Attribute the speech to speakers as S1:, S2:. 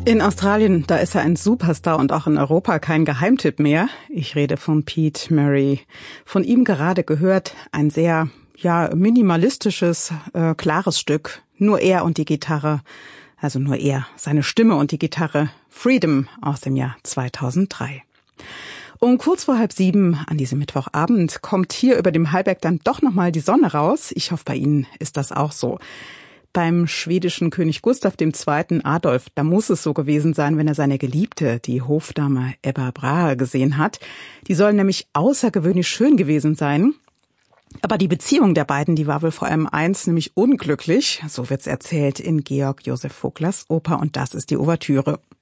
S1: In Australien, da ist er ein Superstar und auch in Europa kein Geheimtipp mehr. Ich rede von Pete Murray. Von ihm gerade gehört ein sehr, minimalistisches, klares Stück. Nur er und die Gitarre, also nur er, seine Stimme und die Gitarre. Freedom aus dem Jahr 2003. Um kurz vor 6:30 an diesem Mittwochabend kommt hier über dem Hallberg dann doch nochmal die Sonne raus. Ich hoffe, bei Ihnen ist das auch so. Beim schwedischen König Gustav II. Adolf, da muss es so gewesen sein, wenn er seine Geliebte, die Hofdame Ebba Brahe, gesehen hat. Die soll nämlich außergewöhnlich schön gewesen sein. Aber die Beziehung der beiden, die war wohl vor allem eins, nämlich unglücklich. So wird's erzählt in Georg Josef Voglers Oper und das ist die Ouvertüre.